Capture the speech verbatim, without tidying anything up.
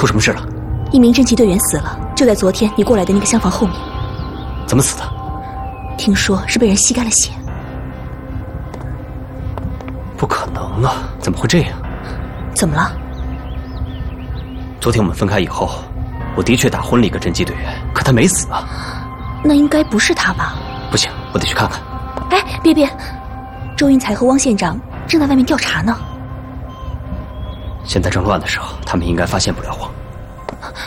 出什么事了？ 一名侦缉队员死了，就在昨天你过来的那个厢房后面。 怎么死的？ 听说是被人吸干了血。 不可能啊！怎么会这样？ 怎么了？ 昨天我们分开以后，我的确打昏了一个侦缉队员，可他没死啊。 那应该不是他吧？ 不行，我得去看看。 哎，别别，周云才和汪县长正在外面调查呢。 现在正乱的时候，他们应该发现不了我。